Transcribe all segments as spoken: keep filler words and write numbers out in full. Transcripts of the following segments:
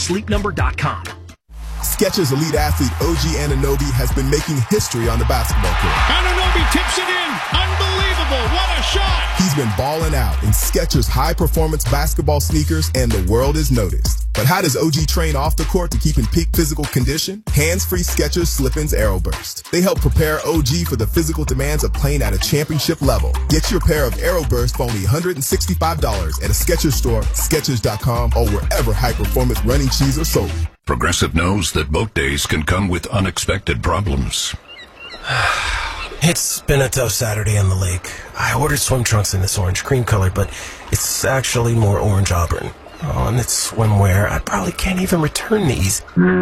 sleep number dot com. Skechers elite athlete O G Anunoby has been making history on the basketball court. Anunoby tips it in. Unbelievable. What a shot. He's been balling out in Skechers high-performance basketball sneakers, and the world has noticed. But how does O G train off the court to keep in peak physical condition? Hands-free Skechers Slip-ins Aeroburst. They help prepare O G for the physical demands of playing at a championship level. Get your pair of Aeroburst for only one hundred sixty-five dollars at a Skechers store, Skechers dot com, or wherever high-performance running shoes are sold. Progressive knows that boat days can come with unexpected problems. It's been a tough Saturday on the lake. I ordered swim trunks in this orange cream color, but it's actually more orange auburn. Oh, and it's swimwear. I probably can't even return these.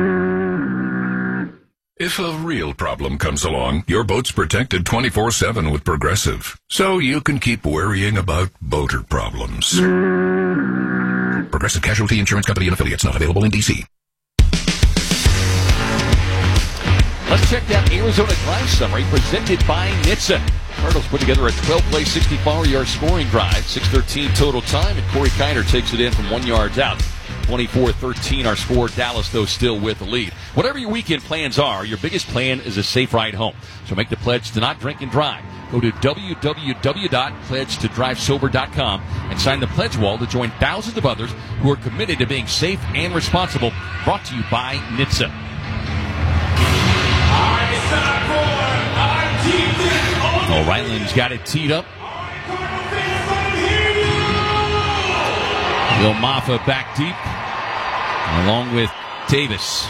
If a real problem comes along, your boat's protected twenty-four seven with Progressive, so you can keep worrying about boater problems. Progressive Casualty Insurance Company and Affiliates, not available in D C. Let's check that Arizona Drive summary presented by N H T S A. Cardinals put together a twelve-play, sixty-four-yard scoring drive, six thirteen total time, and Corey Kiner takes it in from one yard out. twenty-four thirteen our score. Dallas, though, still with the lead. Whatever your weekend plans are, your biggest plan is a safe ride home. So make the pledge to not drink and drive. Go to w w w dot pledge to drive sober dot com and sign the pledge wall to join thousands of others who are committed to being safe and responsible. Brought to you by N H T S A. Oh, Ryland's got it teed up. Will Maffa back deep, along with Davis.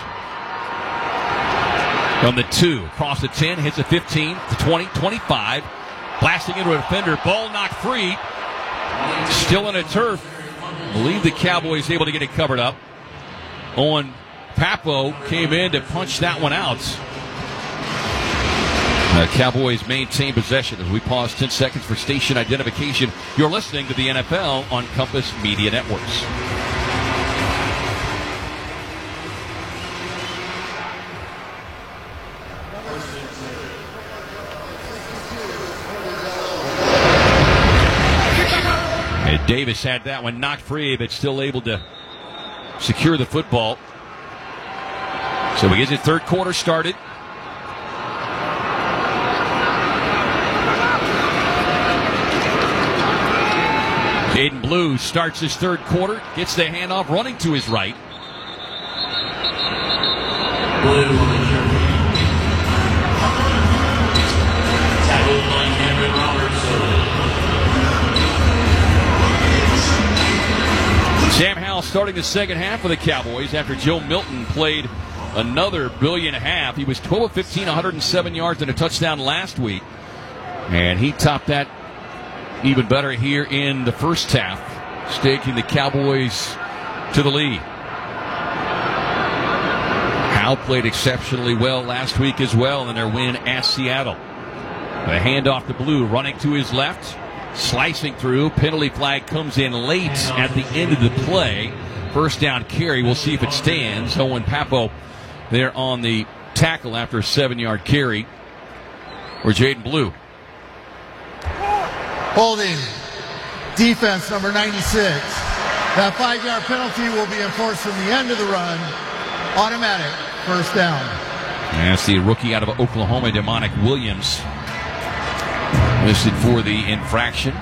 From the two, across the ten, hits the fifteen, to twenty, twenty-five. Blasting into a defender, ball knocked free. Still on a turf. I believe the Cowboys able to get it covered up. Owen Papo came in to punch that one out. The Cowboys maintain possession as we pause ten seconds for station identification. You're listening to the N F L on Compass Media Networks. And Davis had that one knocked free, but still able to secure the football. So we get the third quarter started. Jaden Blue starts his third quarter, gets the handoff, running to his right. Sam Howell starting the second half for the Cowboys after Joe Milton played another billion and a half. He was twelve of fifteen, one hundred seven yards and a touchdown last week. And he topped that even better here in the first half, staking the Cowboys to the lead. Howell played exceptionally well last week as well in their win at Seattle. The handoff to Blue, running to his left, slicing through. Penalty flag comes in late at the end of the play. First down carry. We'll see if it stands. Owen Papo there on the tackle after a seven-yard carry. Or Jaden Blue. Holding defense number ninety-six. That five-yard penalty will be enforced from the end of the run. Automatic first down. And that's the rookie out of Oklahoma, Demonic Williams, listed for the infraction.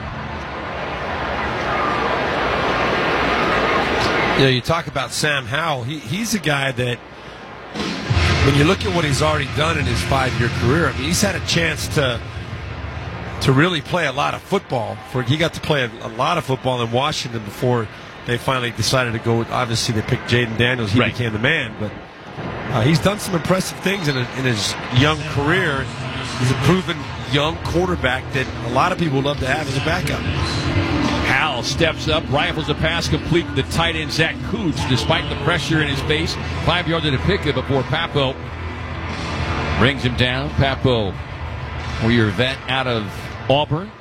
Yeah, you talk about Sam Howell. He, he's a guy that, when you look at what he's already done in his five-year career, I mean, he's had a chance to to really play a lot of football. For he got to play a, a lot of football in Washington before they finally decided to go with, obviously they picked Jaden Daniels. He right. became the man. But uh, he's done some impressive things in, a, in his young career. He's a proven young quarterback that a lot of people would love to have as a backup. Howell steps up, rifles a pass complete to the tight end Zach Cooch, despite the pressure in his face. Five yards to the pickup before Papo brings him down. Papo, or your vet out of Auburn.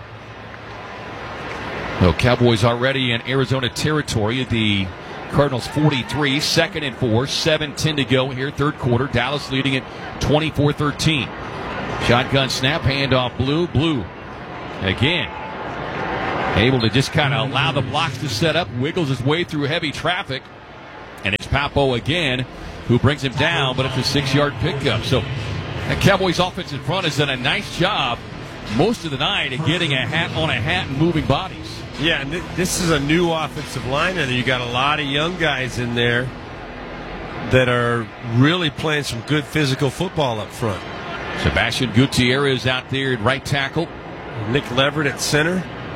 So Cowboys already in Arizona territory at the Cardinals forty-three, second and four, seven ten to go here, third quarter. Dallas leading it twenty-four thirteen. Shotgun snap, handoff Blue. Blue again. Able to just kind of allow the blocks to set up, wiggles his way through heavy traffic, and it's Papo again, who brings him down, but it's a six-yard pickup. So the Cowboys offensive front has done a nice job most of the night at getting a hat on a hat and moving bodies. Yeah, and th- this is a new offensive line, and you got a lot of young guys in there that are really playing some good physical football up front. Sebastian Gutierrez out there at right tackle. Nick Leverett at center.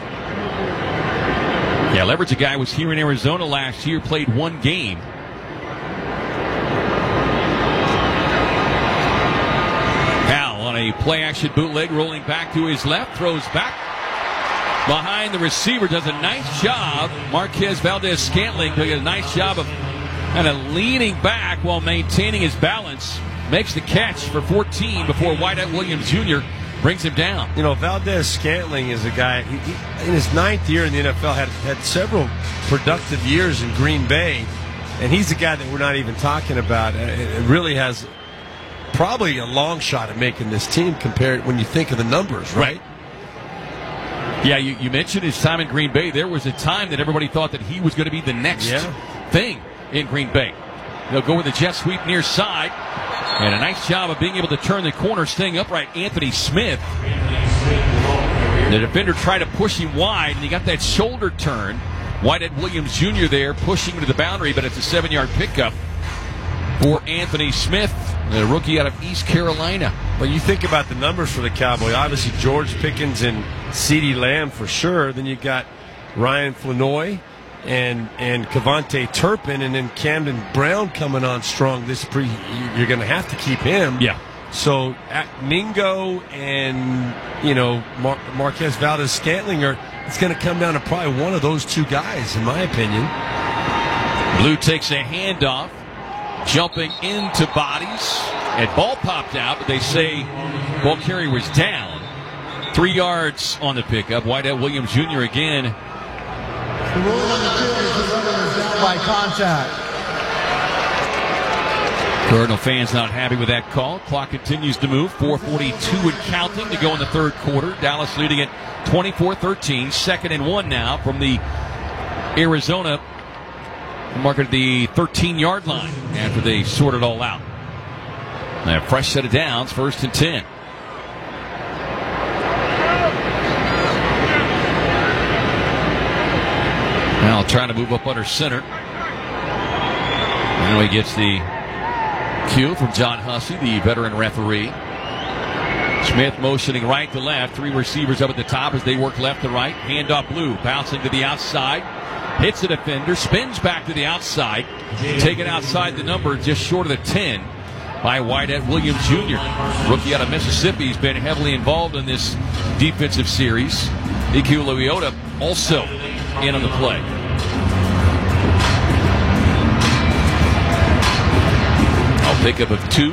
Yeah, Leverett's a guy who was here in Arizona last year, played one game. Hal on a play-action bootleg, rolling back to his left, throws back behind the receiver, does a nice job. Marquez Valdez-Scantling doing a nice job of kind of leaning back while maintaining his balance. Makes the catch for fourteen before Wyatt Williams Junior brings him down. You know, Valdez-Scantling is a guy, he, he, in his ninth year in the N F L, had, had several productive years in Green Bay, and he's the guy that we're not even talking about. It, it really has probably a long shot at making this team compared when you think of the numbers, right? right. Yeah, you, you mentioned his time in Green Bay. There was a time that everybody thought that he was going to be the next yeah. thing in Green Bay. They'll go with the jet sweep near side. And a nice job of being able to turn the corner, staying upright, Anthony Smith. The defender tried to push him wide, and he got that shoulder turn. Wyatt Williams Junior there pushing him to the boundary, but it's a seven-yard pickup for Anthony Smith, the rookie out of East Carolina. But you think about the numbers for the Cowboys. Obviously, George Pickens and CeeDee Lamb for sure. Then you got Ryan Flanoy and and Kevontae Turpin, and then Camden Brown coming on strong this pre. You're going to have to keep him. Yeah. So at Mingo and you know Mar- Marquez Valdez-Scantling are. It's going to come down to probably one of those two guys, in my opinion. Blue takes a handoff, jumping into bodies, and ball popped out, but they say ball carrier was down. Three yards on the pickup. Wyatt Williams Junior again. The ruling on the field is the runner is down by contact. Cardinal fans not happy with that call. Clock continues to move. four forty-two and counting to go in the third quarter. Dallas leading it twenty-four thirteen. Second and one now from the Arizona mark at the thirteen-yard line after they sort it all out. Now, a fresh set of downs, first and ten. Now trying to move up under center. Now he gets the cue from John Hussey, the veteran referee. Smith motioning right to left. Three receivers up at the top as they work left to right. Handoff Blue, bouncing to the outside. Hits the defender, spins back to the outside. Taken outside the number, just short of the ten by Wyatt Williams Junior Rookie out of Mississippi. He's been heavily involved in this defensive series. Iku Leota also in on the play. I'll pick up of two.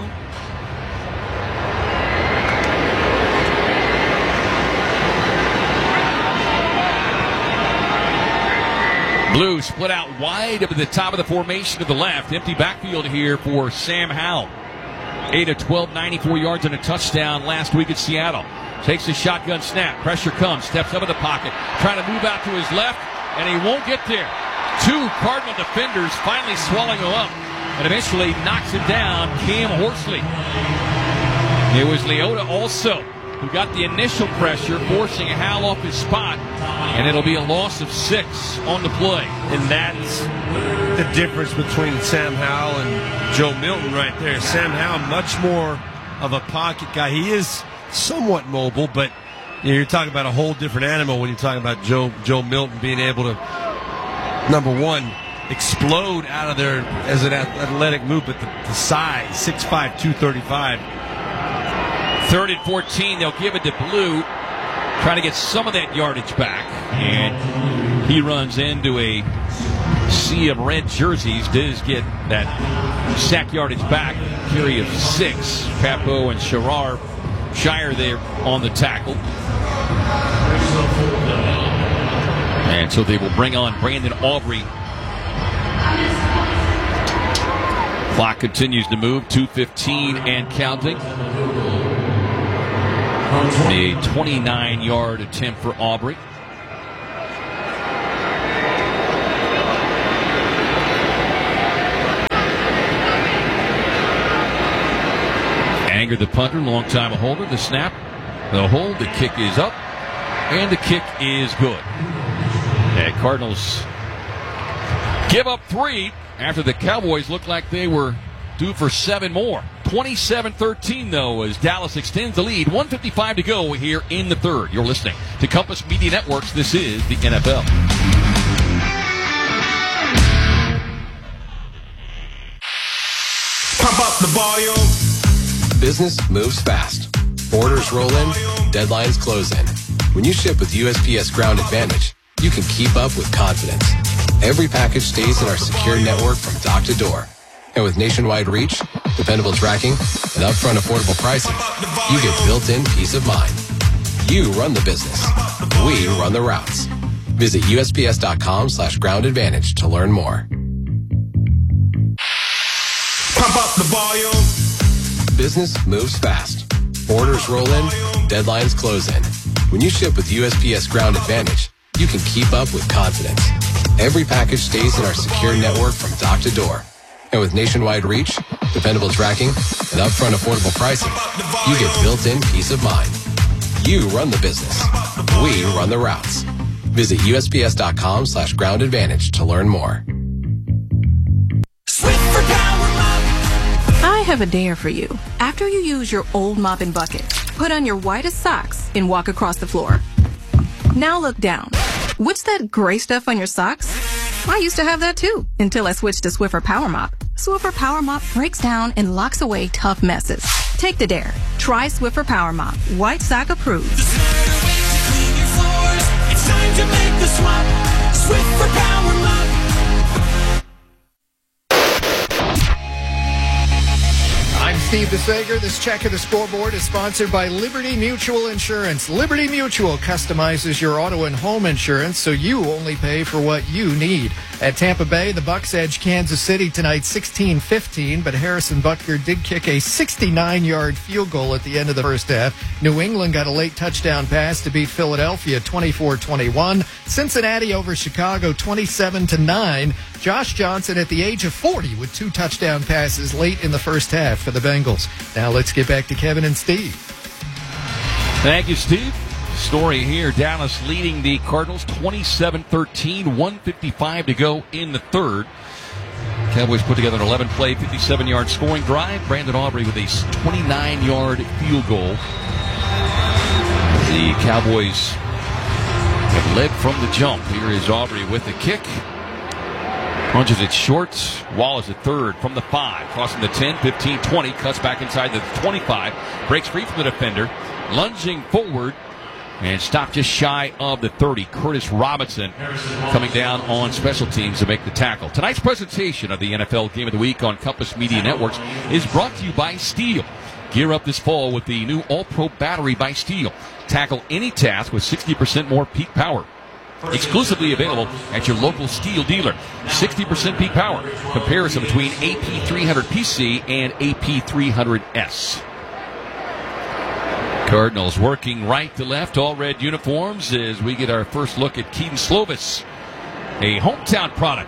Blue split out wide up at the top of the formation to the left. Empty backfield here for Sam Howell. eight of twelve, ninety-four yards and a touchdown last week at Seattle. Takes a shotgun snap. Pressure comes. Steps up in the pocket. Trying to move out to his left, and he won't get there. Two Cardinal defenders finally swallowing him up, and eventually knocks him down. Cam Horsley. It was Leota also who got the initial pressure, forcing Howell off his spot, and it'll be a loss of six on the play. And that's the difference between Sam Howell and Joe Milton right there. Sam Howell, much more of a pocket guy. He is somewhat mobile, but you know, you're talking about a whole different animal when you're talking about Joe Joe Milton being able to, number one, explode out of there as an athletic move, but the, the size, six five, two thirty-five. Third and fourteen, they'll give it to Blue, trying to get some of that yardage back. And he runs into a sea of red jerseys. Does get that sack yardage back. Carry of six. Papo and Shirar Shire there on the tackle. And so they will bring on Brandon Aubrey. Clock continues to move. two fifteen and counting. A twenty-nine-yard attempt for Aubrey. Angered the punter, long time a holder. The snap, the hold, the kick is up, and the kick is good. And Cardinals give up three after the Cowboys looked like they were due for seven more. twenty-seven thirteen, though, as Dallas extends the lead. one fifty-five to go here in the third. You're listening to Compass Media Networks. This is the N F L. Pump up the volume. Business moves fast. Orders roll in, deadlines close in. When you ship with U S P S Ground Advantage, you can keep up with confidence. Every package stays in our secure network from dock to door. And with nationwide reach, dependable tracking, and upfront affordable pricing, you get built-in peace of mind. You run the business. We run the routes. Visit U S P S dot com slash ground advantage to learn more. Pump up the volume. Business moves fast. Orders roll in, deadlines close in. When you ship with U S P S Ground Advantage, you can keep up with confidence. Every package stays in our secure network from dock to door. And with nationwide reach, dependable tracking, and upfront affordable pricing, you get built-in peace of mind. You run the business. We run the routes. Visit U S P S dot com slash ground advantage to learn more. I have a dare for you. After you use your old mop and bucket, put on your whitest socks and walk across the floor. Now look down. What's that gray stuff on your socks? I used to have that too, until I switched to Swiffer Power Mop. Swiffer Power Mop breaks down and locks away tough messes. Take the dare. Try Swiffer Power Mop. White sock approved. There's no better way to clean your floors. It's time to make the swap. Swiffer Power Mop. I'm Steve DeSager. This check of the scoreboard is sponsored by Liberty Mutual Insurance. Liberty Mutual customizes your auto and home insurance so you only pay for what you need. At Tampa Bay, the Bucs edge Kansas City tonight sixteen fifteen, but Harrison Butker did kick a sixty-nine-yard field goal at the end of the first half. New England got a late touchdown pass to beat Philadelphia twenty-four twenty-one. Cincinnati over Chicago twenty-seven to nine. Josh Johnson at the age of forty with two touchdown passes late in the first half for the Bengals. Now let's get back to Kevin and Steve. Thank you, Steve. Story here, Dallas leading the Cardinals twenty-seven thirteen, one fifty-five to go in the third. Cowboys put together an eleven-play, fifty-seven-yard scoring drive. Brandon Aubrey with a twenty-nine-yard field goal. The Cowboys have led from the jump. Here is Aubrey with the kick. Punches it short. Wallace at third from the five. Crossing the ten, fifteen, twenty. Cuts back inside the twenty-five. Breaks free from the defender. Lunging forward. And stopped just shy of the thirty. Curtis Robinson coming down on special teams to make the tackle. Tonight's presentation of the N F L Game of the Week on Compass Media Networks is brought to you by Steel. Gear up this fall with the new All-Pro battery by Steel. Tackle any task with sixty percent more peak power. Exclusively available at your local Steel dealer. sixty percent peak power. Comparison between A P three hundred P C and A P three hundred S. Cardinals working right to left, all red uniforms as we get our first look at Keaton Slovis, a hometown product.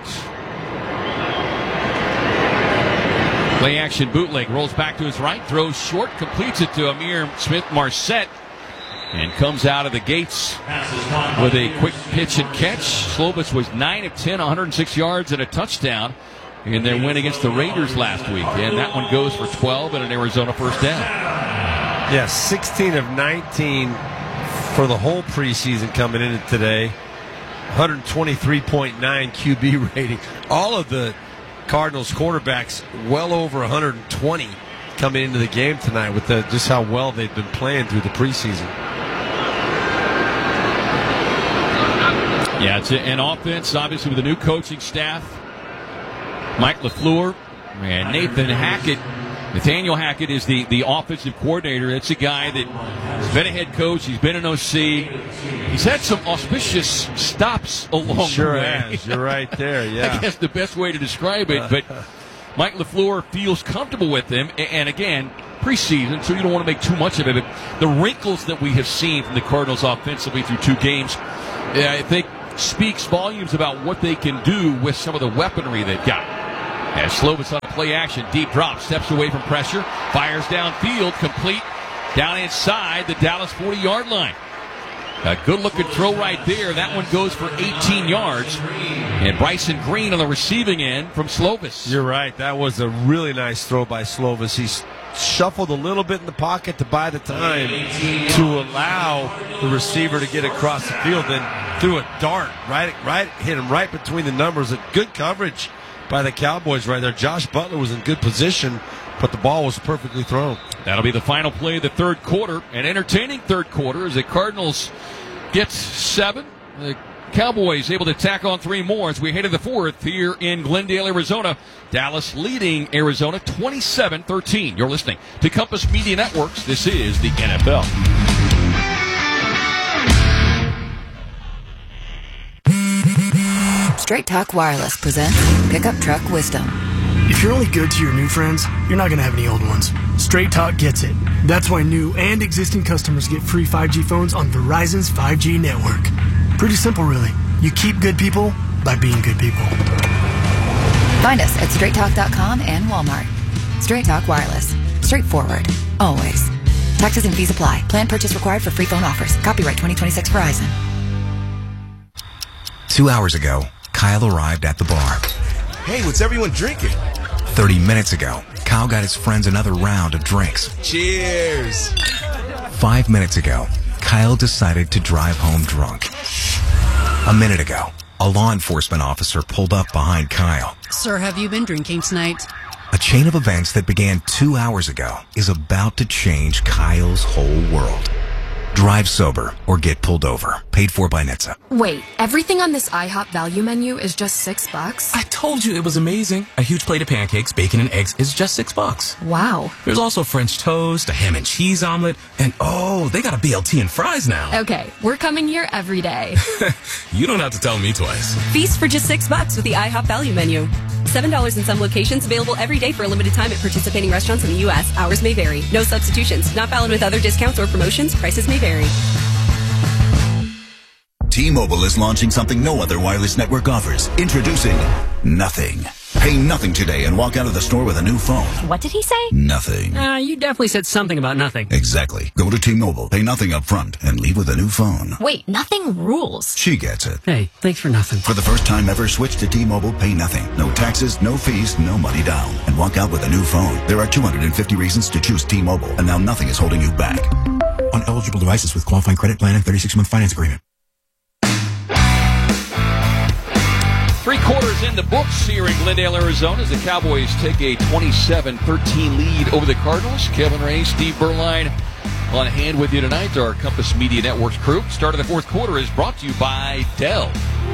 Play action bootleg, rolls back to his right, throws short, completes it to Amir Smith-Marset, and comes out of the gates with a quick pitch and catch. Slovis was nine of ten, one hundred six yards and a touchdown in their win against the Raiders last week. And that one goes for twelve and an Arizona first down. Yeah, sixteen of nineteen for the whole preseason coming in today. one twenty-three point nine Q B rating. All of the Cardinals quarterbacks well over one hundred twenty coming into the game tonight with the, just how well they've been playing through the preseason. Yeah, it's an offense, obviously, with a new coaching staff. Mike LaFleur and Nathan Hackett. Nathaniel Hackett is the, the offensive coordinator. It's a guy that's been a head coach. He's been an O C. He's had some auspicious stops along sure the way. Has. You're right there, yeah. I guess the best way to describe it. But Mike LaFleur feels comfortable with him. And, again, preseason, so you don't want to make too much of it. But the wrinkles that we have seen from the Cardinals offensively through two games, I think, speaks volumes about what they can do with some of the weaponry they've got. As Slovis on a play action, deep drop, steps away from pressure, fires downfield, complete down inside the Dallas forty-yard line. A good-looking throw right there. That one goes for eighteen yards. And Bryson Green on the receiving end from Slovis. You're right. That was a really nice throw by Slovis. He shuffled a little bit in the pocket to buy the time to allow the receiver to get across the field, then threw a dart, right, right, hit him right between the numbers. A good coverage by the Cowboys right there. Josh Butler was in good position, but the ball was perfectly thrown. That'll be the final play of the third quarter. An entertaining third quarter as the Cardinals get seven. The Cowboys able to tack on three more as we head to the fourth here in Glendale, Arizona. Dallas leading Arizona twenty-seven thirteen. You're listening to Compass Media Networks. This is the N F L. Straight Talk Wireless presents Pickup Truck Wisdom. If you're only good to your new friends, you're not going to have any old ones. Straight Talk gets it. That's why new and existing customers get free five G phones on Verizon's five G network. Pretty simple, really. You keep good people by being good people. Find us at straight talk dot com and Walmart. Straight Talk Wireless. Straightforward. Always. Taxes and fees apply. Plan purchase required for free phone offers. Copyright twenty twenty-six Verizon. Two hours ago, Kyle arrived at the bar. Hey, what's everyone drinking? Thirty minutes ago, Kyle got his friends another round of drinks. Cheers! Five minutes ago, Kyle decided to drive home drunk. A minute ago, a law enforcement officer pulled up behind Kyle. Sir, have you been drinking tonight? A chain of events that began two hours ago is about to change Kyle's whole world. Drive sober or get pulled over. Paid for by N H T S A. Wait, everything on this IHOP value menu is just six bucks? I told you it was amazing. A huge plate of pancakes, bacon, and eggs is just six bucks. Wow. There's also French toast, a ham and cheese omelet, and oh, they got a B L T and fries now. Okay, we're coming here every day. You don't have to tell me twice. Feast for just six bucks with the IHOP value menu. Seven dollars in some locations, available every day for a limited time at participating restaurants in the U S. Hours may vary. No substitutions. Not valid with other discounts or promotions. Prices may vary. T-Mobile is launching something no other wireless network offers. Introducing Nothing. Pay nothing today and walk out of the store with a new phone. What did he say? Nothing. Uh, you definitely said something about nothing. Exactly. Go to T-Mobile, pay nothing up front, and leave with a new phone. Wait, nothing rules. She gets it. Hey, thanks for nothing. For the first time ever, switch to T-Mobile, pay nothing. No taxes, no fees, no money down. And walk out with a new phone. There are two hundred fifty reasons to choose T-Mobile, and now nothing is holding you back. On eligible devices with qualifying credit plan and thirty-six month finance agreement. Three quarters in the books here in Glendale, Arizona, as the Cowboys take a twenty-seven thirteen lead over the Cardinals. Kevin Ray, Steve Berline on hand with you tonight. Our Compass Media Networks crew. Start of the fourth quarter is brought to you by Dell.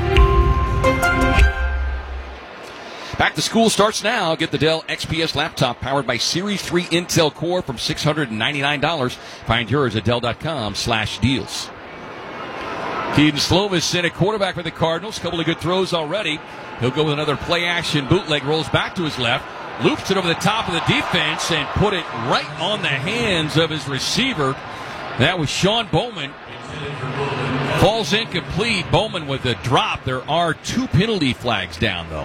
Back to school starts now. Get the Dell X P S laptop powered by Series three Intel Core from six hundred ninety-nine dollars. Find yours at Dell.com slash deals. Keaton Slovis in a quarterback for the Cardinals. Couple of good throws already. He'll go with another play-action bootleg. Rolls back to his left. Loops it over the top of the defense and put it right on the hands of his receiver. That was Sean Bowman. Falls incomplete. Bowman with a drop. There are two penalty flags down, though.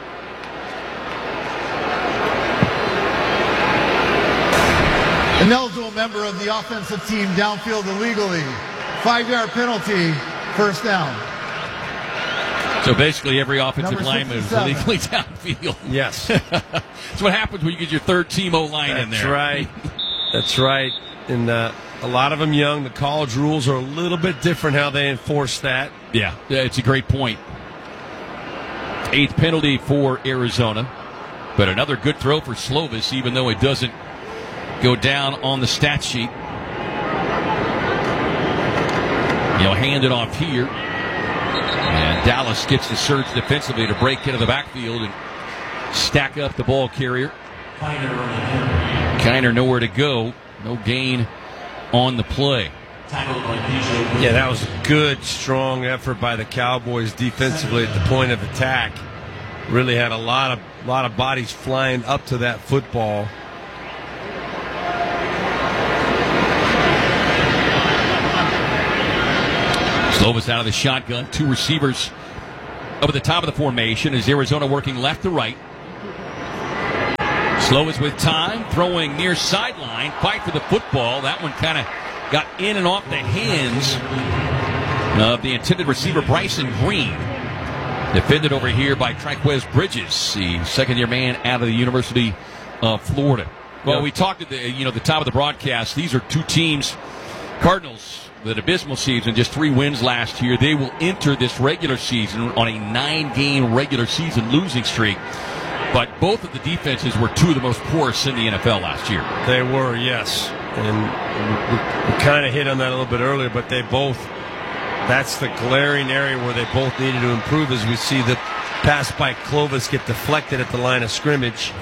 An eligible member of the offensive team downfield illegally. Five-yard penalty, first down. So basically every offensive Number lineman is sixty-seven. illegally downfield. Yes. That's what happens when you get your third team O-line in there. That's right. That's right. And uh, a lot of them young. The college rules are a little bit different how they enforce that. Yeah, yeah, it's a great point. Eighth penalty for Arizona. But another good throw for Slovis, even though it doesn't go down on the stat sheet. He'll hand it off here. And Dallas gets the surge defensively to break into the backfield and stack up the ball carrier. Kiner nowhere to go. No gain on the play. Yeah, that was a good, strong effort by the Cowboys defensively at the point of attack. Really had a lot of lot of bodies flying up to that football. Slovis out of the shotgun. Two receivers over the top of the formation as Arizona working left to right. Slovis with time, throwing near sideline, fight for the football. That one kind of got in and off the hands of the intended receiver, Bryson Green. Defended over here by Triquez Bridges, the second-year man out of the University of Florida. Well, yeah. we talked at the you know the top of the broadcast. These are two teams, Cardinals, with an abysmal season, just three wins last year. They will enter this regular season on a nine-game regular season losing streak. But both of the defenses were two of the most porous in the N F L last year. They were, yes. And we, we kind of hit on that a little bit earlier, but they both, that's the glaring area where they both needed to improve, as we see the pass by Clovis get deflected at the line of scrimmage.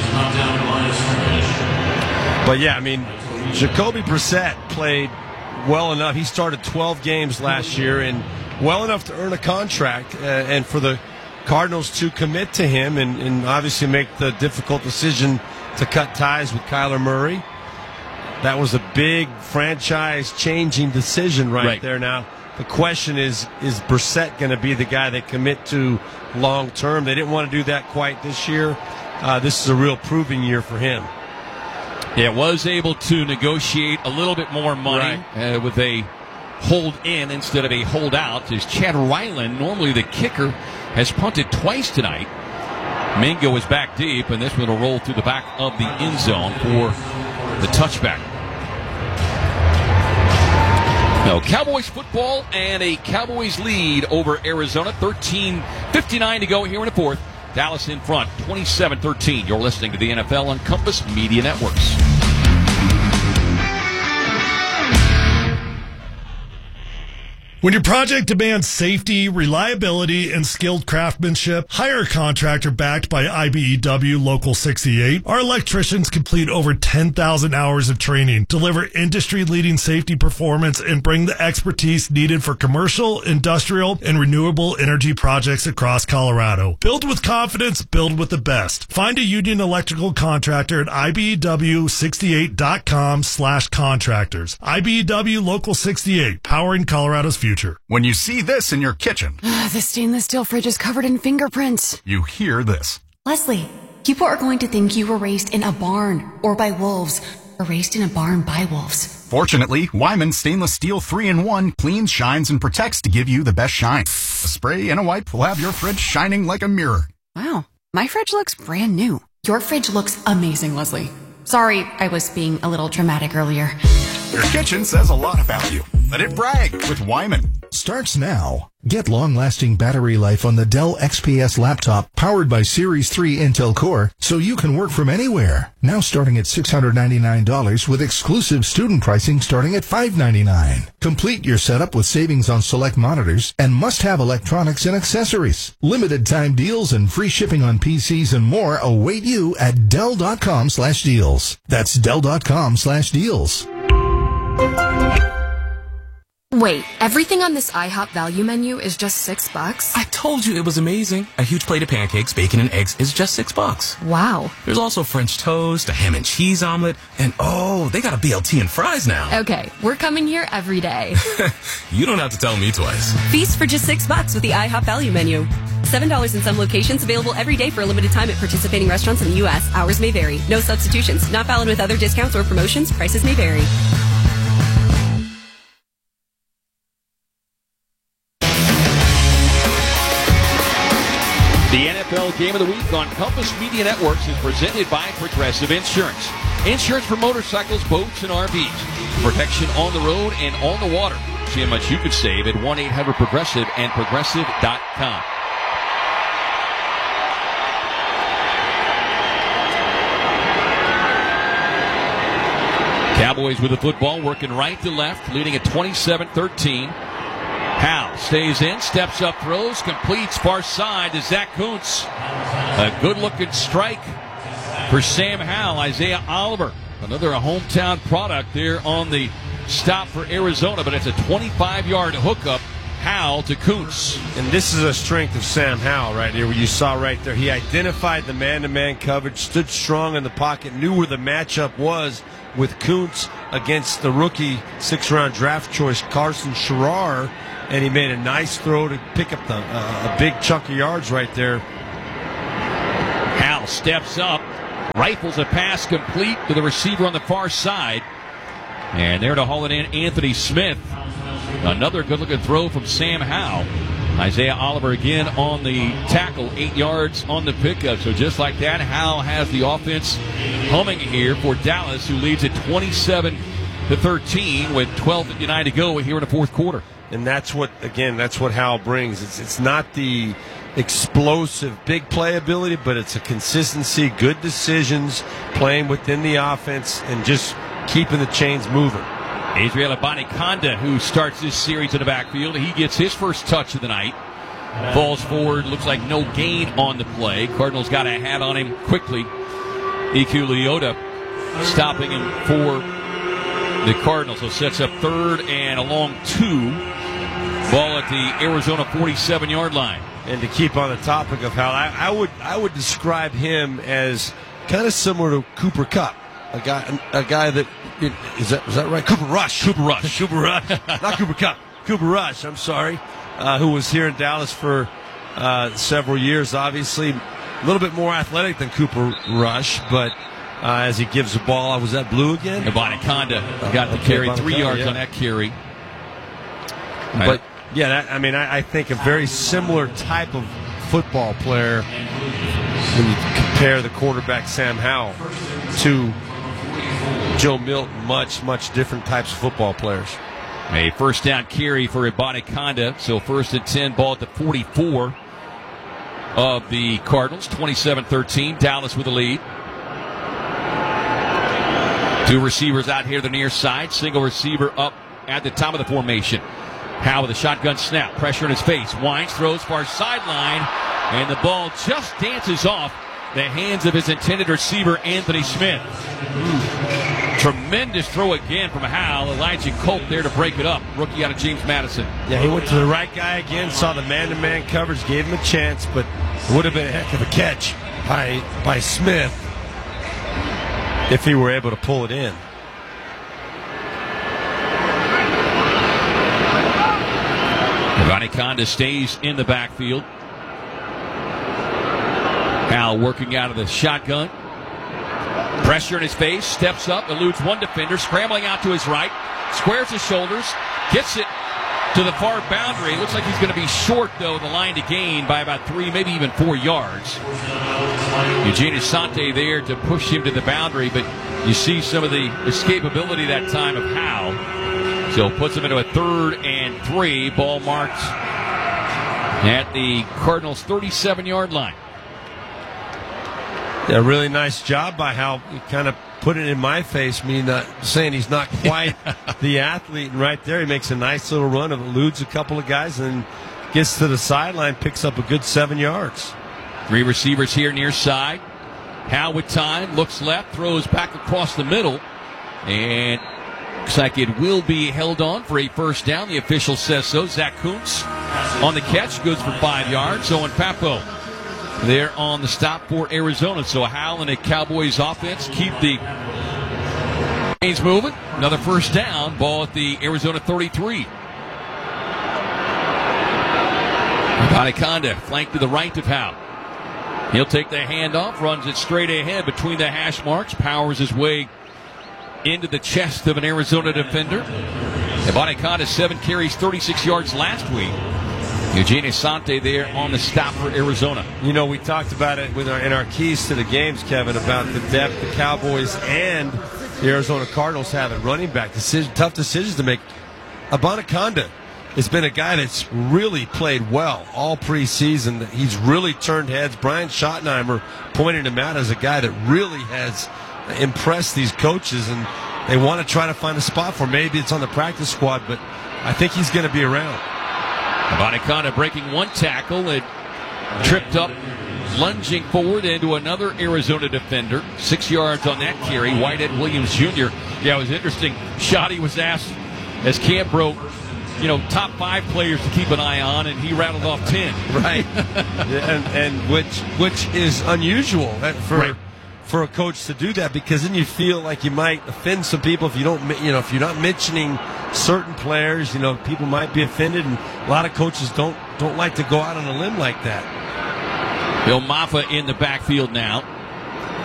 But yeah, I mean, Jacoby Brissett played well enough. He started twelve games last year and well enough to earn a contract, uh, and for the Cardinals to commit to him and, and obviously make the difficult decision to cut ties with Kyler Murray. That was a big franchise-changing decision right, right there. Now, the question is, is Brissett going to be the guy they commit to long-term? They didn't want to do that quite this year. Uh, this is a real proving year for him. Yeah, was able to negotiate a little bit more money right. uh, with a hold-in instead of a hold-out. Is Chad Ryland, normally the kicker, has punted twice tonight. Mingo is back deep, and this one will roll through the back of the end zone for the touchback. No, Cowboys football and a Cowboys lead over Arizona. thirteen fifty-nine to go here in the fourth. Dallas in front, twenty-seven thirteen. You're listening to the N F L on Compass Media Networks. When your project demands safety, reliability, and skilled craftsmanship, hire a contractor backed by I B E W Local sixty-eight. Our electricians complete over ten thousand hours of training, deliver industry-leading safety performance, and bring the expertise needed for commercial, industrial, and renewable energy projects across Colorado. Build with confidence, build with the best. Find a union electrical contractor at I B E W sixty-eight dot com slash contractors. I B E W Local sixty-eight, powering Colorado's future. When you see this in your kitchen, the stainless steel fridge is covered in fingerprints. You hear this. Leslie, people are going to think you were raised in a barn or by wolves, or raised in a barn by wolves. Fortunately, Wyman Stainless Steel three in one cleans, shines, and protects to give you the best shine. A spray and a wipe will have your fridge shining like a mirror. Wow, my fridge looks brand new. Your fridge looks amazing, Leslie. Sorry, I was being a little dramatic earlier. Your kitchen says a lot about you. Let it brag with Wyman. Starts now. Get long-lasting battery life on the Dell X P S laptop powered by Series three Intel Core so you can work from anywhere. Now starting at six hundred ninety-nine dollars with exclusive student pricing starting at five hundred ninety-nine dollars. Complete your setup with savings on select monitors and must-have electronics and accessories. Limited time deals and free shipping on P Cs and more await you at Dell.com slash deals. That's Dell.com slash deals. Wait, everything on this IHOP value menu is just six bucks? I told you it was amazing. A huge plate of pancakes, bacon, and eggs is just six bucks. Wow. There's also French toast, a ham and cheese omelet, and oh, they got a B L T and fries now. Okay, we're coming here every day. You don't have to tell me twice. Feast for just six bucks with the IHOP value menu. Seven dollars in some locations, available every day for a limited time at participating restaurants in the U S. Hours may vary. No substitutions. Not valid with other discounts or promotions. Prices may vary. The N F L Game of the Week on Compass Media Networks is presented by Progressive Insurance. Insurance for motorcycles, boats, and R Vs. Protection on the road and on the water. See how much you could save at one eight hundred progressive and progressive dot com. Cowboys with the football, working right to left, leading at twenty-seven thirteen. Howell stays in, steps up, throws, completes far side to Zach Kuntz. A good-looking strike for Sam Howell. Isaiah Oliver, another hometown product there on the stop for Arizona, but it's a twenty-five-yard hookup. Howell to Kuntz. And this is a strength of Sam Howell right here, where you saw right there. He identified the man-to-man coverage, stood strong in the pocket, knew where the matchup was with Kuntz against the rookie six-round draft choice Carson Scherer, and he made a nice throw to pick up the, uh, a big chunk of yards right there. Howell steps up, Rifles a pass complete to the receiver on the far side. And there to haul it in, Anthony Smith. Another good-looking throw from Sam Howell. Isaiah Oliver again on the tackle, eight yards on the pickup. So just like that, Howell has the offense humming here for Dallas, who leads at twenty-seven to thirteen with twelve fifty-nine to go here in the fourth quarter. And that's what, again, that's what Howell brings. It's, it's not the explosive big play ability, but it's a consistency, good decisions, playing within the offense, and just keeping the chains moving. Adriel Abanikanda, who starts this series in the backfield, he gets his first touch of the night. Falls forward, looks like no gain on the play. Cardinals got a hat on him quickly. Iku Leota stopping him for the Cardinals. So sets up third and a long two. Ball at the Arizona forty-seven-yard line. And to keep on the topic of how I, I would I would describe him as kind of similar to Cooper Kupp, a guy a guy that is that is that right? Cooper Rush, Cooper Rush, Cooper Rush, not Cooper Kupp, Cooper Rush. I'm sorry, uh, who was here in Dallas for uh, several years. Obviously, a little bit more athletic than Cooper Rush, but uh, as he gives the ball, was that blue again? Abanikanda got the carry, three yards yeah. on that carry. But yeah, that, I mean, I, I think a very similar type of football player when you compare the quarterback Sam Howell to Joe Milton. Much, much different types of football players. A first down carry for Abanikanda. So first and ten, ball at the forty-four of the Cardinals. twenty-seven thirteen, Dallas with the lead. Two receivers out here to the near side. Single receiver up at the top of the formation. Howell with a shotgun snap. Pressure in his face. Wines throws far sideline. And the ball just dances off the hands of his intended receiver, Anthony Smith. Ooh. Tremendous throw again from Howell. Elijah Culp there to break it up. Rookie out of James Madison. Yeah, he went to the right guy again. Saw the man-to-man coverage. Gave him a chance. But it would have been a heck of a catch by, by Smith if he were able to pull it in. Abanikanda stays in the backfield. Howell working out of the shotgun. Pressure in his face. Steps up. Eludes one defender. Scrambling out to his right. Squares his shoulders. Gets it to the far boundary. Looks like he's going to be short, though, the line to gain by about three, maybe even four yards. Eugene Asante there to push him to the boundary, but you see some of the escapability that time of Howell. So puts him into a third and three. Ball marked at the Cardinals' thirty-seven-yard line. Yeah, really nice job by Howell. He kind of put it in my face, me not saying he's not quite the athlete. And right there, he makes a nice little run, eludes a couple of guys, and gets to the sideline, picks up a good seven yards. Three receivers here near side. Howell with time, looks left, throws back across the middle, and looks like it will be held on for a first down. The official says so. Zach Kuntz on the catch, goes for five yards. Owen Papo there on the stop for Arizona. So Howell and the Cowboys offense keep the chains moving. Another first down. Ball at the Arizona thirty-three. Abanikanda flanked to the right of Howell. He'll take the handoff, runs it straight ahead between the hash marks, powers his way into the chest of an Arizona defender. Abanikanda, seven carries, thirty-six yards last week. Eugene Asante there on the stop for Arizona. You know, we talked about it with our, in our keys to the games, Kevin, about the depth the Cowboys and the Arizona Cardinals have at running back. Decision, tough decisions to make. Abanikanda has been a guy that's really played well all preseason. He's really turned heads. Brian Schottenheimer pointed him out as a guy that really has impressed these coaches, and they want to try to find a spot for him. Maybe it's on the practice squad, but I think he's going to be around. Abanikanda breaking one tackle and tripped up, lunging forward into another Arizona defender. Six yards on that carry. Whitehead Williams Junior Yeah, it was interesting. Shotty was asked as camp broke, you know, top five players to keep an eye on, and he rattled off ten. Right, and, and which which is unusual for right. for a coach to do that, because then you feel like you might offend some people if you don't, you know, if you're not mentioning certain players. You know, people might be offended, and a lot of coaches don't don't like to go out on a limb like that. Bill Maffa in the backfield now.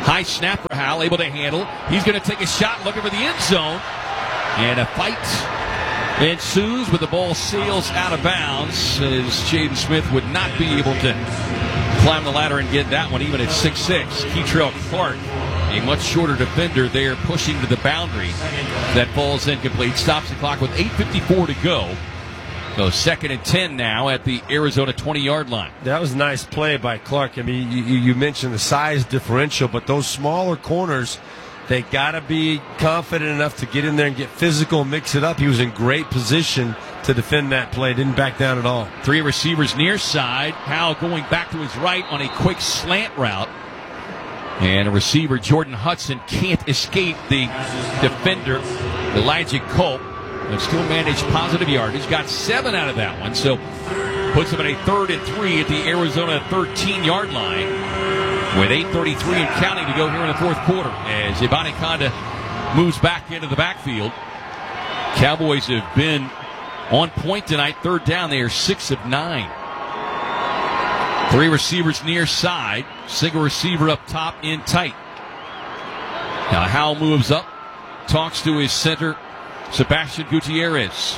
High snap for Howell, able to handle. He's going to take a shot looking for the end zone. And a fight ensues, but the ball sails out of bounds as Jaden Smith would not be able to climb the ladder and get that one even at six six. Keitrell Clark, a much shorter defender there, pushing to the boundary. That falls incomplete. Stops the clock with eight fifty-four to go. So second and ten now at the Arizona twenty-yard line. That was a nice play by Clark. I mean, you, you mentioned the size differential, but those smaller corners, they got to be confident enough to get in there and get physical, mix it up. He was in great position to defend that play. Didn't back down at all. Three receivers near side. Howell going back to his right on a quick slant route. And a receiver, Jordan Hudson, can't escape the defender, Elijah Culp, and still managed positive yardage. Got seven out of that one, so puts him at a third and three at the Arizona thirteen-yard line with eight thirty-three and counting to go here in the fourth quarter as Abanikanda moves back into the backfield. Cowboys have been on point tonight. Third down, they are six of nine. Three receivers near side. Single receiver up top in tight. Now Howell moves up, talks to his center, Sebastian Gutierrez.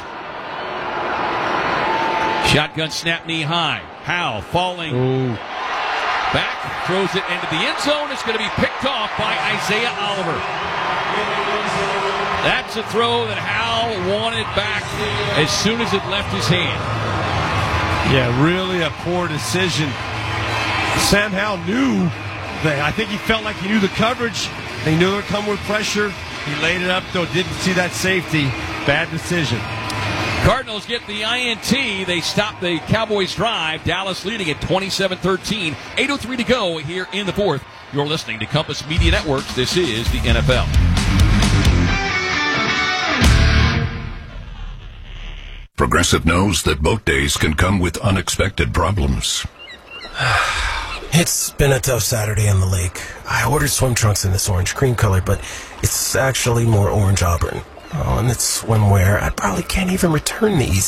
Shotgun snap knee high. Howell falling Ooh. back, throws it into the end zone. It's going to be picked off by Isaiah Oliver. That's a throw that Howell wanted back as soon as it left his hand. Yeah, really a poor decision. Sam Howell knew that. I think he felt like he knew the coverage. They knew it would come with pressure. He laid it up, though, didn't see that safety. Bad decision. Cardinals get the I N T. They stop the Cowboys drive. Dallas leading at twenty-seven thirteen. eight oh three to go here in the fourth. You're listening to Compass Media Networks. This is the N F L. Progressive knows that boat days can come with unexpected problems. It's been a tough Saturday on the lake. I ordered swim trunks in this orange cream color, but it's actually more orange auburn. Oh, and it's swimwear. I probably can't even return these.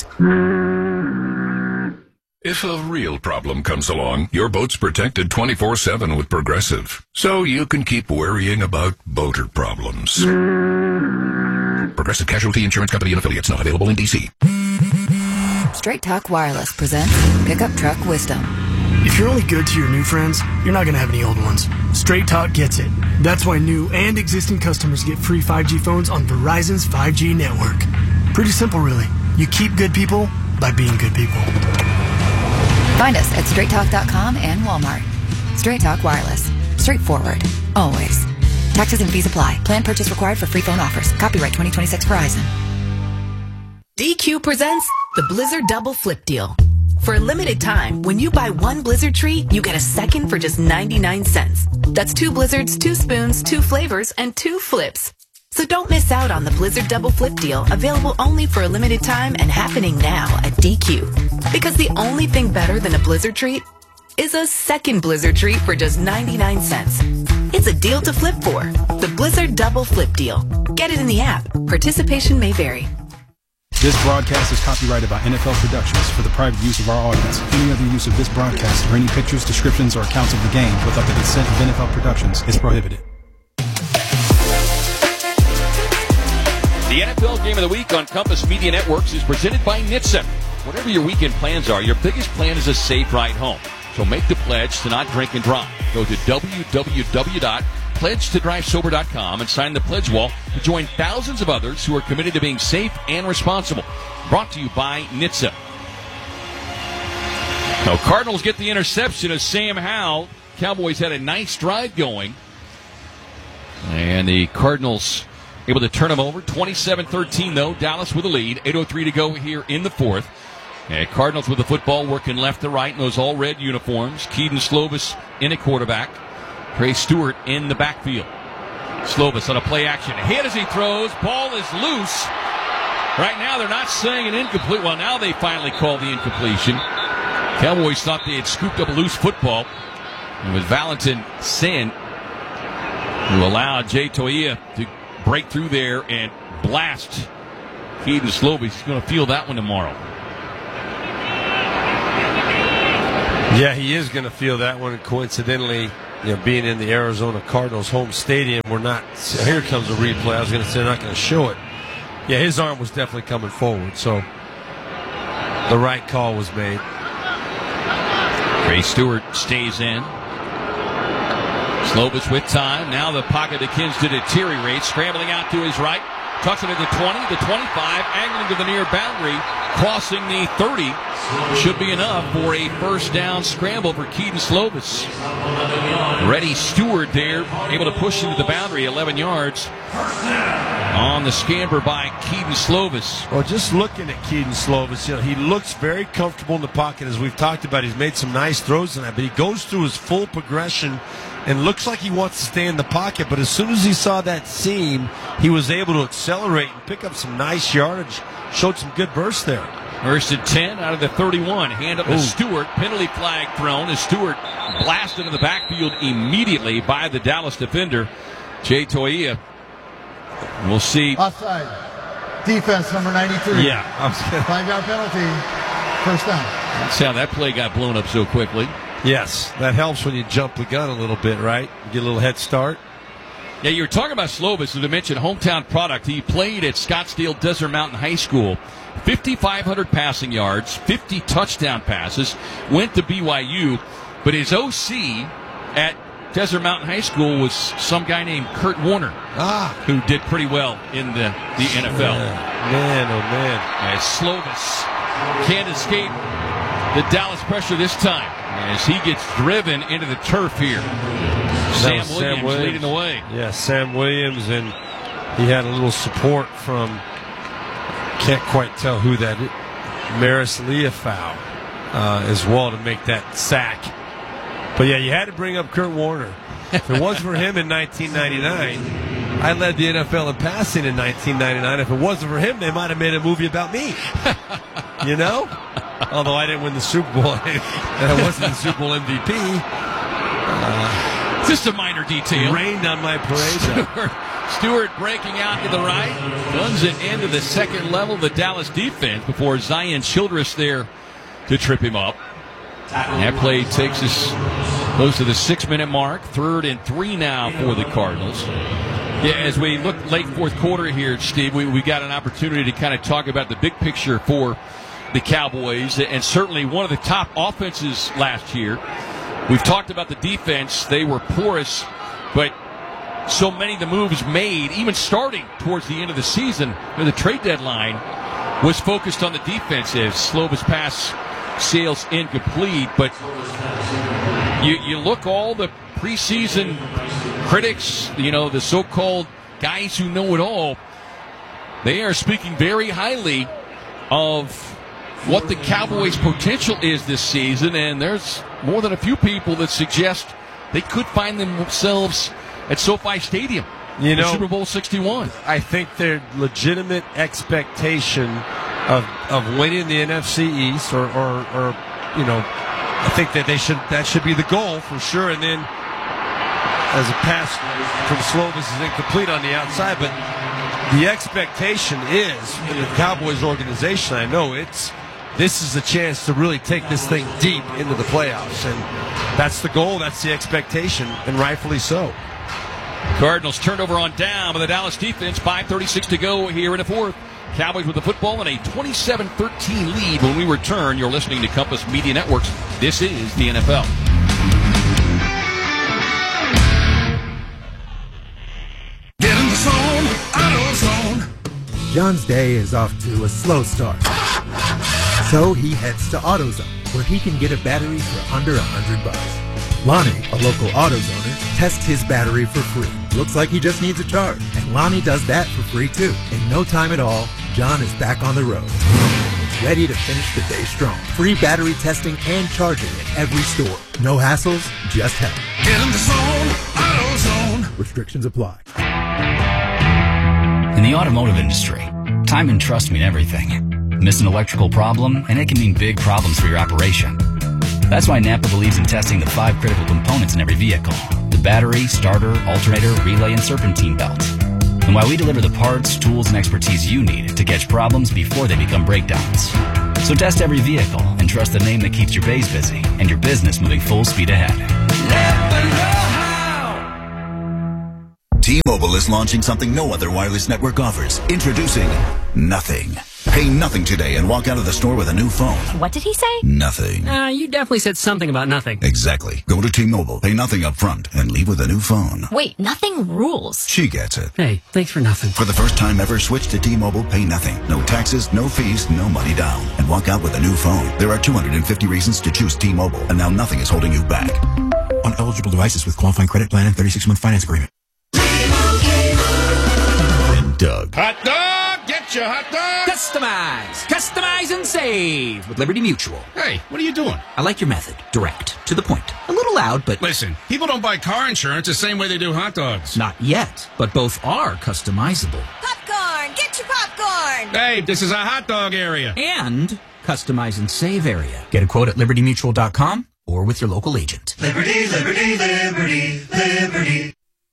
If a real problem comes along, your boat's protected twenty-four seven with Progressive, so you can keep worrying about boater problems. Progressive Casualty Insurance Company and Affiliates, not available in D C. Straight Talk Wireless presents Pickup Truck Wisdom. If you're only good to your new friends, you're not going to have any old ones. Straight Talk gets it. That's why new and existing customers get free five G phones on Verizon's five G network. Pretty simple, really. You keep good people by being good people. Find us at straight talk dot com and Walmart. Straight Talk Wireless. Straightforward. Always. Taxes and fees apply. Plan purchase required for free phone offers. Copyright twenty twenty-six Verizon. D Q presents the Blizzard Double Flip Deal. For a limited time, when you buy one Blizzard treat, you get a second for just ninety-nine cents. That's two Blizzards, two spoons, two flavors, and two flips. So don't miss out on the Blizzard Double Flip Deal, available only for a limited time and happening now at D Q. Because the only thing better than a Blizzard treat is a second Blizzard treat for just ninety-nine cents. It's a deal to flip for. The Blizzard Double Flip Deal. Get it in the app. Participation may vary. This broadcast is copyrighted by N F L Productions for the private use of our audience. Any other use of this broadcast or any pictures, descriptions, or accounts of the game without the consent of N F L Productions is prohibited. The N F L Game of the Week on Compass Media Networks is presented by N H T S A. Whatever your weekend plans are, your biggest plan is a safe ride home. So make the pledge to not drink and drive. Go to w w w dot pledge to drive sober dot com and sign the pledge wall to join thousands of others who are committed to being safe and responsible. Brought to you by N H T S A. Now, Cardinals get the interception of Sam Howell. Cowboys had a nice drive going. And the Cardinals able to turn them over. twenty-seven thirteen, though. Dallas with a lead. eight oh three to go here in the fourth. And Cardinals with the football working left to right in those all-red uniforms. Keaton Slovis in at quarterback. Trey Stewart in the backfield. Slovis on a play action. Hit as he throws. Ball is loose. Right now they're not saying an incomplete. Well, now they finally call the incompletion. Cowboys thought they had scooped up a loose football. And with Valentin Sen, who allowed Jay Toia to break through there and blast Keaton Slovis. He's going to feel that one tomorrow. Yeah, he is going to feel that one. Coincidentally, you know, being in the Arizona Cardinals home stadium, we're not. Here comes a replay. I was going to say they're not going to show it. Yeah, his arm was definitely coming forward, so the right call was made. Trey Stewart stays in. Slovis with time. Now the pocket begins to deteriorate. Scrambling out to his right. Tucks it at the twenty, the twenty-five, angling to the near boundary, crossing the thirty. Should be enough for a first down scramble for Keaton Slovis. Reddy Stewart there, able to push into the boundary, eleven yards on the scamper by Keaton Slovis. Well, just looking at Keaton Slovis, you know, he looks very comfortable in the pocket, as we've talked about. He's made some nice throws tonight, but he goes through his full progression and looks like he wants to stay in the pocket, but as soon as he saw that seam, he was able to accelerate and pick up some nice yardage. Showed some good bursts there. First and ten out of the thirty-one. Hand up to Stewart. Penalty flag thrown as Stewart blasted into the backfield immediately by the Dallas defender, Jay Toia. We'll see. Offside. Defense number ninety-three. Yeah. Five-yard penalty. First down. That's how that play got blown up so quickly. Yes, that helps when you jump the gun a little bit, right? Get a little head start. Yeah, you were talking about Slovis, as I mentioned, hometown product. He played at Scottsdale Desert Mountain High School. fifty-five hundred passing yards, fifty touchdown passes, went to B Y U, but his O C at Desert Mountain High School was some guy named Kurt Warner, ah. who did pretty well in the, the N F L. Man, man oh man. As Slovis can't escape the Dallas pressure this time, as he gets driven into the turf here. Sam Williams, Sam Williams leading the way. Yeah, Sam Williams, and he had a little support from, can't quite tell who that is, Maris Leafau uh, as well to make that sack. But yeah, you had to bring up Kurt Warner. If it wasn't for him in nineteen ninety-nine, I led the N F L in passing in nineteen ninety-nine. If it wasn't for him, they might have made a movie about me. You know? Although I didn't win the Super Bowl, and I wasn't the Super Bowl M V P. Uh, Just a minor detail. Rained on my parade. Stewart, Stewart breaking out to the right. Guns it into the second level of the Dallas defense before Zion Childress there to trip him up. And that play takes us close to the six-minute mark. Third and three now for the Cardinals. Yeah, as we look late fourth quarter here, Steve, we, we got an opportunity to kind of talk about the big picture for the Cowboys, and certainly one of the top offenses last year. We've talked about the defense. They were porous, but so many of the moves made, even starting towards the end of the season, the trade deadline was focused on the defense as Slovis pass sails incomplete. But you, you look all the preseason critics, you know, the so-called guys who know it all, they are speaking very highly of what the Cowboys' potential is this season, and there's more than a few people that suggest they could find themselves at SoFi Stadium, you know, Super Bowl sixty-one. I think their legitimate expectation of of winning the N F C East, or, or, or you know, I think that they should that should be the goal for sure. And then, as a pass from Slovis is incomplete on the outside, but the expectation is in the Cowboys organization, I know it's. This is a chance to really take this thing deep into the playoffs. And that's the goal, that's the expectation, and rightfully so. Cardinals turned over on down by the Dallas defense. five thirty-six to go here in the fourth. Cowboys with the football and a twenty-seven thirteen lead when we return. You're listening to Compass Media Networks. This is the N F L. Get in the zone, AutoZone. John's day is off to a slow start. So he heads to AutoZone, where he can get a battery for under a hundred bucks. Lonnie, a local AutoZoner, tests his battery for free. Looks like he just needs a charge, and Lonnie does that for free too. In no time at all, John is back on the road, ready to finish the day strong. Free battery testing and charging at every store. No hassles, just help. Get in the zone, AutoZone. Restrictions apply. In the automotive industry, time and trust mean everything. Miss an electrical problem, and it can mean big problems for your operation. That's why Napa believes in testing the five critical components in every vehicle: the battery, starter, alternator, relay, and serpentine belt. And why we deliver the parts, tools, and expertise you need to catch problems before they become breakdowns. So test every vehicle and trust the name that keeps your bays busy and your business moving full speed ahead. Napa T-Mobile is launching something no other wireless network offers. Introducing Nothing. Pay nothing today and walk out of the store with a new phone. What did he say? Nothing. Uh, you definitely said something about nothing. Exactly. Go to T-Mobile, pay nothing up front, and leave with a new phone. Wait, nothing rules. She gets it. Hey, thanks for nothing. For the first time ever, switch to T-Mobile, pay nothing. No taxes, no fees, no money down. And walk out with a new phone. There are two hundred fifty reasons to choose T-Mobile, and now nothing is holding you back. On eligible devices with qualifying credit plan and thirty-six month finance agreement. And Doug. Hot dog! Get your hot dog! Customize! Customize and save with Liberty Mutual. Hey, what are you doing? I like your method. Direct. To the point. A little loud, but... Listen, people don't buy car insurance the same way they do hot dogs. Not yet, but both are customizable. Popcorn! Get your popcorn! Hey, this is a hot dog area. And customize and save area. Get a quote at liberty mutual dot com or with your local agent. Liberty, liberty, liberty, liberty.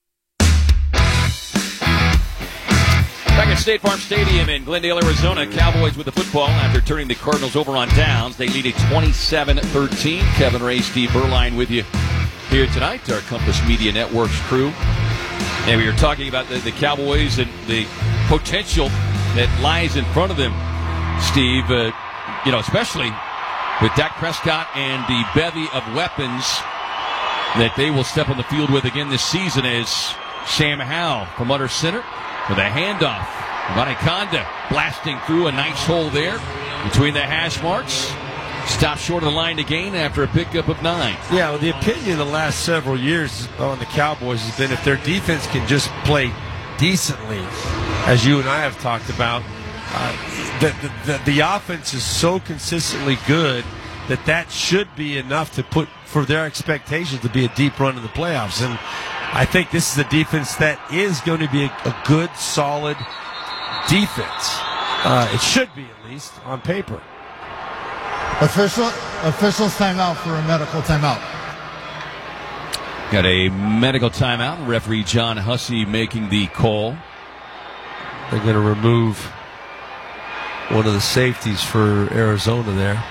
Back at State Farm Stadium in Glendale, Arizona, Cowboys with the football after turning the Cardinals over on downs. They lead it twenty-seven thirteen. Kevin Ray, Steve Berline with you here tonight, our Compass Media Networks crew. And we were talking about the, the Cowboys and the potential that lies in front of them, Steve, uh, you know, especially with Dak Prescott and the bevy of weapons that they will step on the field with again this season, as Sam Howell from under center with a handoff. Abanikanda blasting through a nice hole there between the hash marks. Stopped short of the line to gain after a pickup of nine. Yeah, well, the opinion the last several years on the Cowboys has been if their defense can just play decently, as you and I have talked about, uh, the, the, the, the offense is so consistently good that that should be enough to put for their expectations to be a deep run in the playoffs. And I think this is a defense that is going to be a, a good, solid defense. Uh, it should be, at least, on paper. Official, officials timeout for a medical timeout. Got a medical timeout. Referee John Hussey making the call. They're going to remove one of the safeties for Arizona there.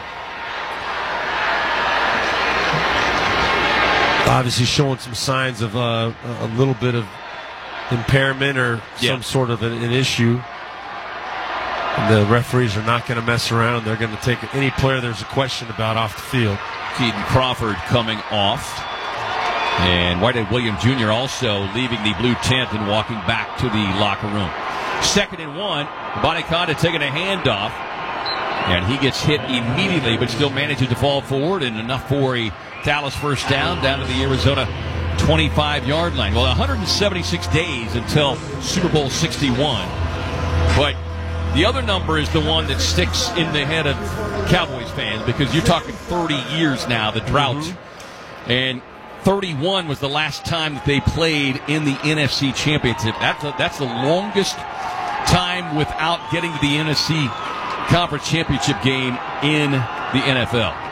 Obviously showing some signs of uh, a little bit of impairment or yeah. some sort of an, an issue. And the referees are not going to mess around. They're going to take any player there's a question about off the field. Keaton Crawford coming off. And Whitehead Williams Junior also leaving the blue tent and walking back to the locker room. Second and one. Abanikanda taking a handoff. And he gets hit immediately, but still manages to fall forward, and enough for a Dallas first down, down to the Arizona twenty-five-yard line. Well, one hundred seventy-six days until Super Bowl sixty-one. But the other number is the one that sticks in the head of Cowboys fans, because you're talking thirty years now, the drought. Mm-hmm. And thirty-one was the last time that they played in the N F C Championship. That's, a, that's the longest time without getting to the N F C Conference Championship game in the N F L.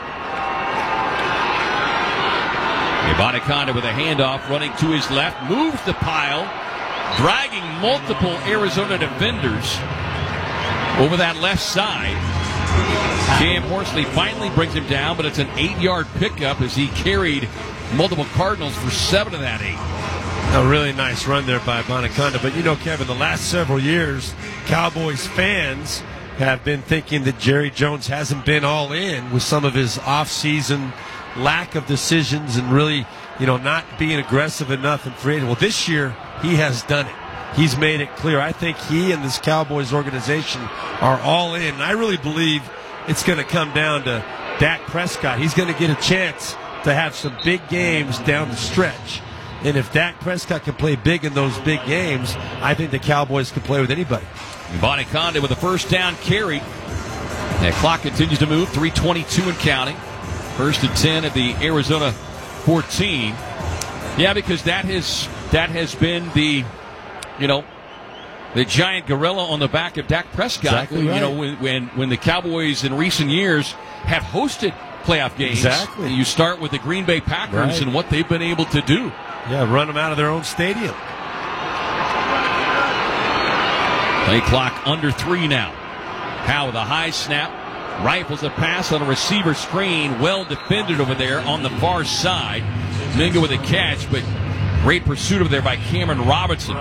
Abanikanda with a handoff, running to his left, moves the pile, dragging multiple Arizona defenders over that left side. Cam Horsley finally brings him down, but it's an eight-yard pickup as he carried multiple Cardinals for seven of that eight. A really nice run there by Abanikanda. But you know, Kevin, the last several years, Cowboys fans have been thinking that Jerry Jones hasn't been all in with some of his off-season lack of decisions and really, you know, not being aggressive enough in free agency. Well, this year, he has done it. He's made it clear. I think he and this Cowboys organization are all in. I really believe it's going to come down to Dak Prescott. He's going to get a chance to have some big games down the stretch. And if Dak Prescott can play big in those big games, I think the Cowboys can play with anybody. Abanikanda with a first down carry. The clock continues to move, three twenty-two and counting. First and ten at the Arizona fourteen. Yeah, because that has that has been the, you know, the giant gorilla on the back of Dak Prescott. Exactly right. You know, when, when when the Cowboys in recent years have hosted playoff games. Exactly. You start with the Green Bay Packers right. and what they've been able to do. Yeah, run them out of their own stadium. Play clock under three now. Howe with a high snap. Rifles a pass on a receiver screen. Well defended over there on the far side. Mingo with a catch, but Great pursuit over there by Cameron Robertson.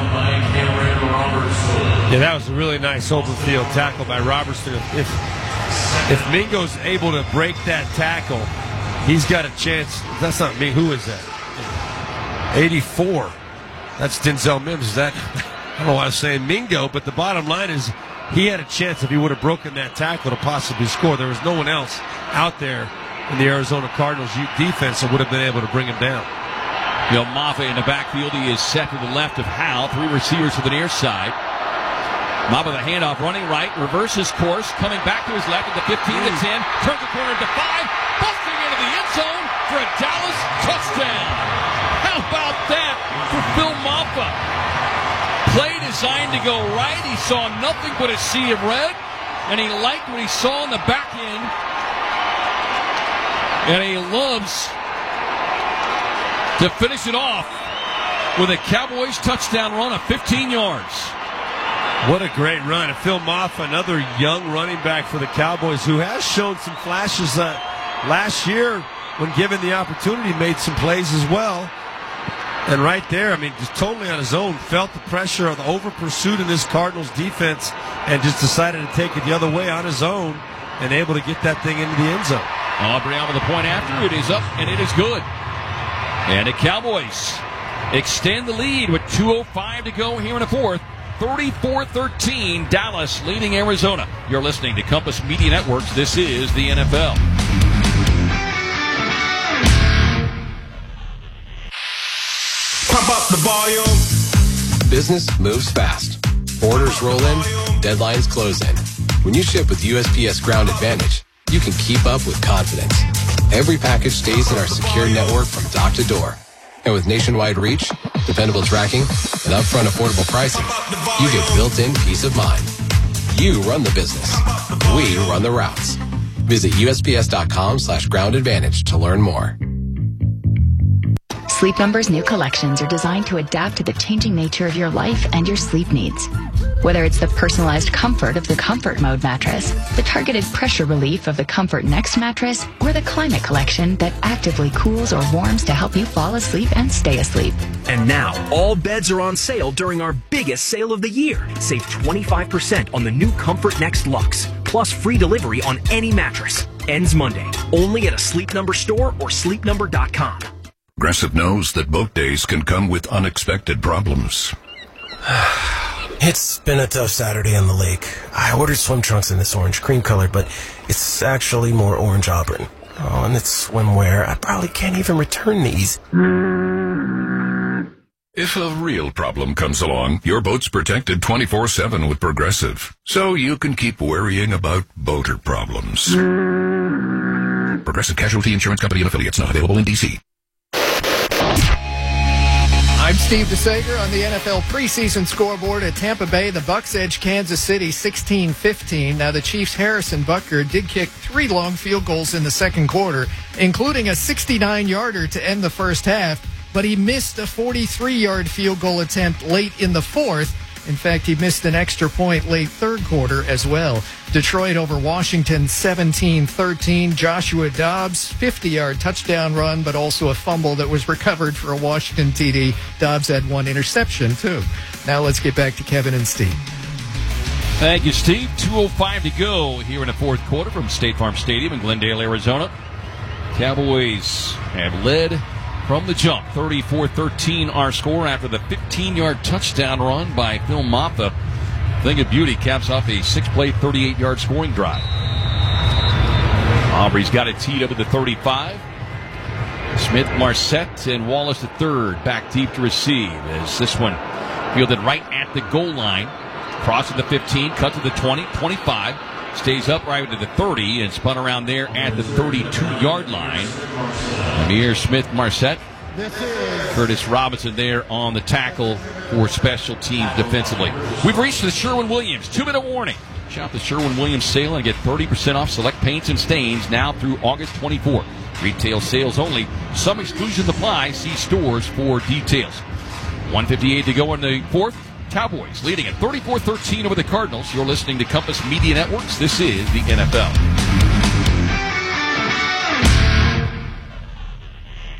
Yeah, that was a really nice open field tackle by Robertson. If, if, if Mingo's able to break that tackle, he's got a chance. That's not me. Who is that? eighty-four. That's Denzel Mims. Is that? I don't know why I was saying Mingo, but the bottom line is he had a chance if he would have broken that tackle to possibly score. There was no one else out there in the Arizona Cardinals defense that would have been able to bring him down. You know, Maffa in the backfield. He is set to the left of Howell. Three receivers to the near side. Maffa the handoff, running right, reverses course, coming back to his left at the fifteen, the ten, turns the corner to five, busting into the end zone for a Dallas touchdown. How about that for Phil Maffa? Play designed to go right. He saw nothing but a sea of red, and he liked what he saw in the back end. And he loves to finish it off with a Cowboys touchdown run of fifteen yards. What a great run. And Phil Maffa, another young running back for the Cowboys, who has shown some flashes uh, last year when given the opportunity, made some plays as well. And right there, I mean, just totally on his own, felt the pressure of the over-pursuit in this Cardinals defense and just decided to take it the other way on his own and able to get that thing into the end zone. Aubrey on the point after. It is up, and it is good. And the Cowboys extend the lead with two oh five to go here in the fourth. thirty-four thirteen, Dallas leading Arizona. You're listening to Compass Media Networks. This is the N F L. Pump up the volume. Business moves fast. Orders roll in, deadlines close in. When you ship with U S P S Ground Advantage, you can keep up with confidence. Every package stays in our secure network from dock to door. And with nationwide reach, dependable tracking, and upfront affordable pricing, you get built-in peace of mind. You run the business. We run the routes. Visit U S P S dot com slash ground advantage to learn more. Sleep Number's new collections are designed to adapt to the changing nature of your life and your sleep needs. Whether it's the personalized comfort of the Comfort Mode mattress, the targeted pressure relief of the Comfort Next mattress, or the Climate Collection that actively cools or warms to help you fall asleep and stay asleep. And now, all beds are on sale during our biggest sale of the year. Save twenty-five percent on the new Comfort Next Luxe, plus free delivery on any mattress. Ends Monday, only at a Sleep Number store or sleep number dot com. Progressive knows that boat days can come with unexpected problems. It's been a tough Saturday on the lake. I ordered swim trunks in this orange cream color, but it's actually more orange auburn. Oh, and it's swimwear. I probably can't even return these. If a real problem comes along, your boat's protected twenty-four seven with Progressive, so you can keep worrying about boater problems. Progressive Casualty Insurance Company and Affiliates, not available in D C. I'm Steve DeSager on the N F L preseason scoreboard at Tampa Bay. The Bucs edge Kansas City sixteen fifteen. Now, the Chiefs' Harrison Butker did kick three long field goals in the second quarter, including a sixty-nine-yarder to end the first half, but he missed a forty-three-yard field goal attempt late in the fourth. In fact, he missed an extra point late third quarter as well. Detroit over Washington seventeen thirteen. Joshua Dobbs, fifty-yard touchdown run, but also a fumble that was recovered for a Washington T D. Dobbs had one interception, too. Now let's get back to Kevin and Steve. Thank you, Steve. two oh five to go here in the fourth quarter from State Farm Stadium in Glendale, Arizona. Cowboys have led from the jump. thirty-four thirteen our score after the fifteen-yard touchdown run by Phil Maffa. Thing of beauty caps off a six-play, thirty-eight-yard scoring drive. Aubrey's got it teed up at the thirty-five. Smith, Marset, and Wallace the third back deep to receive as this one fielded right at the goal line. Cross at the fifteen, cut to the twenty, twenty-five. Stays upright to the thirty and spun around there at the thirty-two-yard line. Amir Smith Marset. Curtis Robinson there on the tackle for special teams defensively. We've reached the Sherwin-Williams two-minute warning. Shop the Sherwin-Williams sale and get thirty percent off select paints and stains now through August twenty-fourth. Retail sales only. Some exclusions apply. See stores for details. one fifty-eight to go in the fourth. Cowboys leading at thirty-four thirteen over the Cardinals. You're listening to Compass Media Networks. This is the N F L.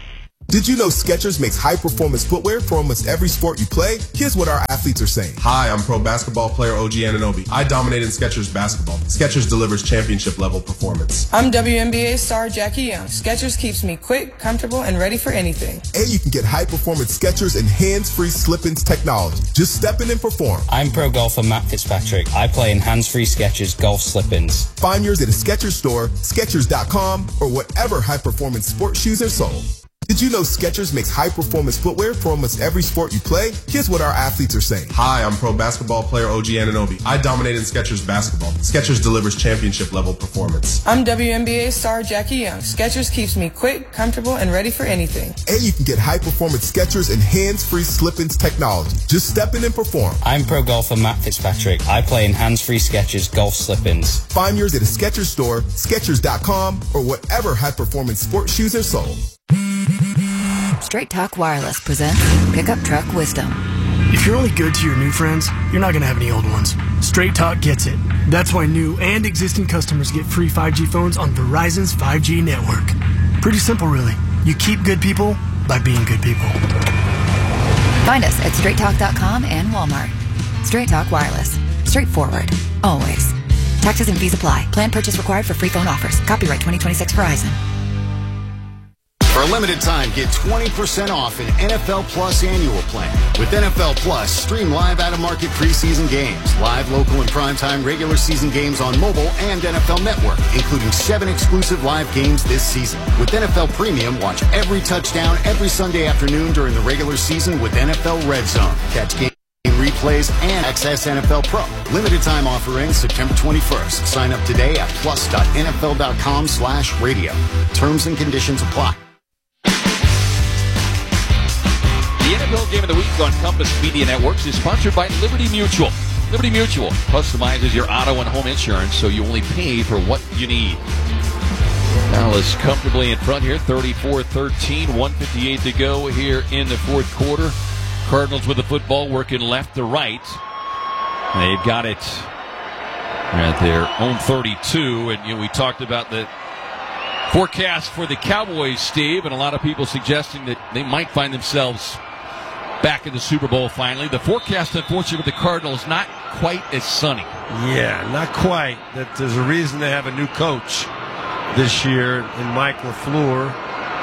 Did you know Skechers makes high-performance footwear for almost every sport you play? Here's what our athletes are saying. Hi, I'm pro basketball player O G Anunoby. I dominate in Skechers basketball. Skechers delivers championship-level performance. I'm W N B A star Jackie Young. Skechers keeps me quick, comfortable, and ready for anything. And you can get high-performance Skechers and hands-free slip-ins technology. Just step in and perform. I'm pro golfer Matt Fitzpatrick. I play in hands-free Skechers golf slip-ins. Find yours at a Skechers store, Skechers dot com, or whatever high-performance sports shoes are sold. Did you know Skechers makes high-performance footwear for almost every sport you play? Here's what our athletes are saying. Hi, I'm pro basketball player O G Anunoby. I dominate in Skechers basketball. Skechers delivers championship-level performance. I'm W N B A star Jackie Young. Skechers keeps me quick, comfortable, and ready for anything. And you can get high-performance Skechers and hands-free slip-ins technology. Just step in and perform. I'm pro golfer Matt Fitzpatrick. I play in hands-free Skechers golf slip-ins. Find yours at a Skechers store, Skechers dot com, or whatever high-performance sports shoes are sold. Straight Talk Wireless presents Pickup Truck Wisdom. If you're only good to your new friends, you're not going to have any old ones. Straight Talk gets it. That's why new and existing customers get free five G phones on Verizon's five G network. Pretty simple, really. You keep good people by being good people. Find us at straight talk dot com and Walmart. Straight Talk Wireless. Straightforward. Always. Taxes and fees apply. Plan purchase required for free phone offers. Copyright twenty twenty-six Verizon. For a limited time, get twenty percent off an N F L Plus annual plan. With N F L Plus, stream live out-of-market preseason games, live local and primetime regular season games on mobile and N F L Network, including seven exclusive live games this season. With N F L Premium, watch every touchdown every Sunday afternoon during the regular season with N F L Red Zone. Catch game replays and access N F L Pro. Limited time offer ends September twenty-first. Sign up today at plus dot N F L dot com slash radio. Terms and conditions apply. The N F L Game of the Week on Compass Media Networks is sponsored by Liberty Mutual. Liberty Mutual customizes your auto and home insurance so you only pay for what you need. Dallas comfortably in front here, thirty-four thirteen, one fifty-eight to go here in the fourth quarter. Cardinals with the football working left to right. They've got it at their own thirty-two, and you know, we talked about the forecast for the Cowboys, Steve, and a lot of people suggesting that they might find themselves back in the Super Bowl finally. The forecast, unfortunately, with the Cardinals, not quite as sunny. Yeah, not quite. That there's a reason they have a new coach this year in Mike LaFleur.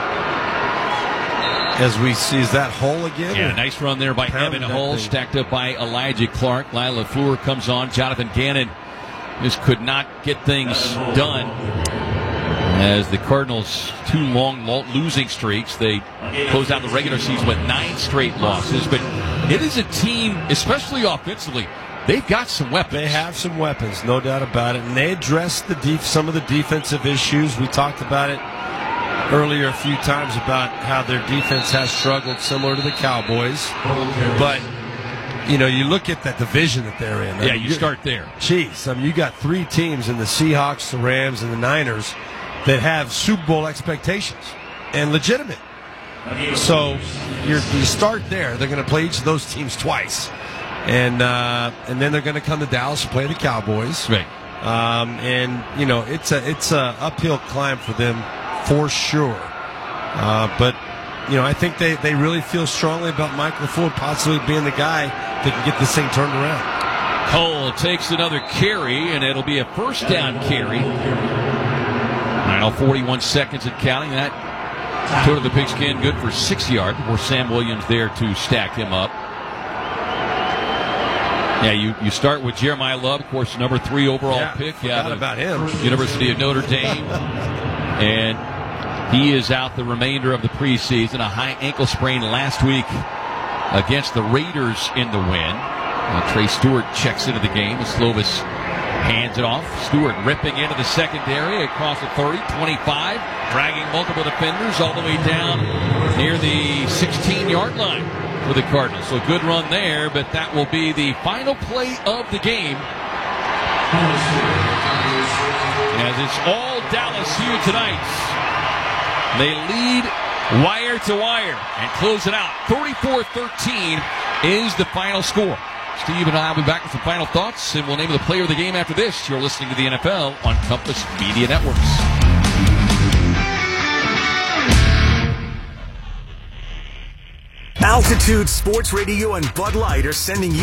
As we see, is that Hull again? Yeah, nice run there by Evan Hull, thing. Stacked up by Elijah Clark. Lyle LaFleur comes on. Jonathan Gannon just could not get things done. As the Cardinals, two long losing streaks, they close out the regular season with nine straight losses. But it is a team, especially offensively, they've got some weapons. They have some weapons, no doubt about it. And they addressed the def- some of the defensive issues. We talked about it earlier a few times about how their defense has struggled, similar to the Cowboys. But, you know, you look at that division that they're in. Yeah, I mean, you start there. Geez, I mean, you got three teams in the Seahawks, the Rams, and the Niners that have Super Bowl expectations and legitimate. So you're, you start there. They're going to play each of those teams twice, and uh, and then they're going to come to Dallas to play the Cowboys. Right. Um, and you know it's a it's a uphill climb for them for sure. Uh, but you know I think they, they really feel strongly about Mike LaFleur possibly being the guy that can get this thing turned around. Cole takes another carry, and it'll be a first down carry. Final forty-one seconds and counting. That toe to the pigskin, good for six yards. Before Sam Williams there to stack him up. Yeah, you, you start with Jeremiah Love, of course, number three overall yeah, pick. Yeah, about him. University of Notre Dame. And he is out the remainder of the preseason. A high ankle sprain last week against the Raiders in the win. Uh, Trey Stewart checks into the game. Slovis hands it off. Stewart ripping into the secondary across the thirty, twenty-five, dragging multiple defenders all the way down near the sixteen-yard line for the Cardinals. So good run there, but that will be the final play of the game. As it's all Dallas here tonight. They lead wire to wire and close it out. thirty-four thirteen is the final score. Steve and I will be back with some final thoughts, and we'll name the player of the game after this. You're listening to the N F L on Compass Media Networks. Altitude Sports Radio and Bud Light are sending you